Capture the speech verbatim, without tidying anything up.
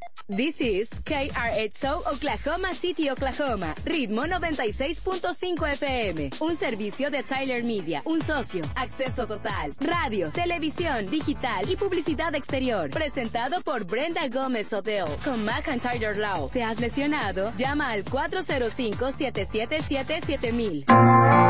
This is K R H O Oklahoma City, Oklahoma. Ritmo noventa y seis punto cinco F M. Un servicio de Tyler Media. Un socio. Acceso total. Radio, televisión, digital y publicidad exterior. Presentado por Brenda Gómez Hotel. Con McIntyre Law. ¿Te has lesionado? Llama al cuatro cero cinco, siete siete siete, siete mil.